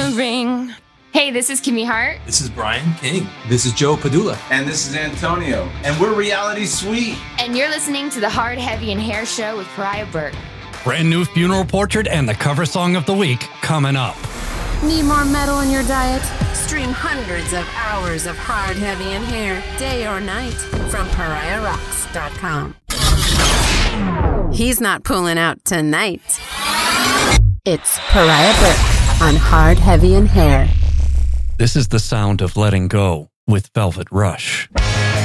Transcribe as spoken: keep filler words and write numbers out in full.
the ring. Hey, this is Kimmy Hart. This is Brian King. This is Joe Padula. And this is Antonio. And we're Reality Suite. And you're listening to the Hard, Heavy, and Hair Show with Pariah Burke. Brand new funeral portrait and the cover song of the week coming up. Need more metal in your diet? Stream hundreds of hours of Hard, Heavy, and Hair, day or night, from pariah rocks dot com. He's not pulling out tonight. It's Pariah Burke on Hard, Heavy, and Hair. This is the sound of letting go with Velvet Rush.